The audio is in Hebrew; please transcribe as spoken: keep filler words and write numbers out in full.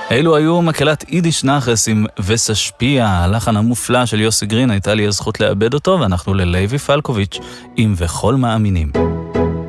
אלו היו מקהלת יידיש נחס עם וסשפיע, הלחן המופלא של יוסי גרין, הייתה לי הזכות לאבד אותו, ואנחנו ללוי פלקוביץ' עם וכל מאמינים.